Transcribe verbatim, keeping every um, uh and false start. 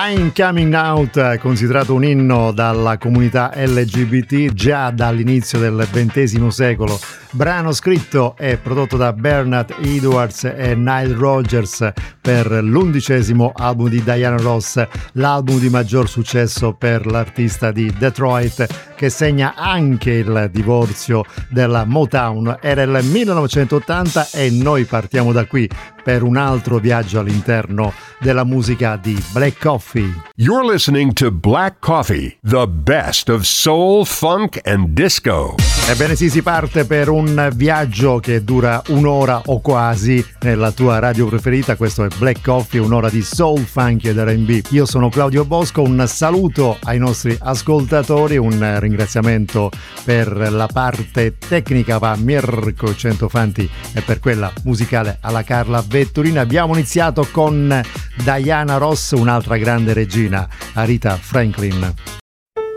I'm Coming Out, considerato un inno dalla comunità L G B T già dall'inizio del ventesimo secolo. Brano scritto e prodotto da Bernard Edwards e Nile Rodgers per l'undicesimo album di Diana Ross, l'album di maggior successo per l'artista di Detroit, che segna anche il divorzio della Motown. Era il millenovecentottanta e noi partiamo da qui per un altro viaggio all'interno della musica di Black Coffee. You're listening to Black Coffee, the best of soul, funk and disco. Ebbene sì, si parte per un viaggio che dura un'ora o quasi nella tua radio preferita. Questo è Black Coffee, un'ora di soul, funk ed R and B. Io sono Claudio Bosco, un saluto ai nostri ascoltatori, un ringraziamento per la parte tecnica va a Mirko Centofanti e per quella musicale alla Carla Vetturina. Abbiamo iniziato con Diana Ross, un'altra grande regina, Aretha Franklin.